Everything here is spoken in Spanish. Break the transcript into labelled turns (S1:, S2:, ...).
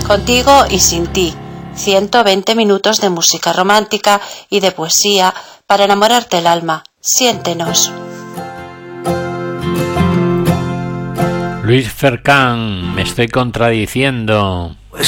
S1: Contigo y sin ti. 120 minutos de música romántica y de poesía para enamorarte el alma. Siéntenos.
S2: Luis Fercán, me estoy contradiciendo.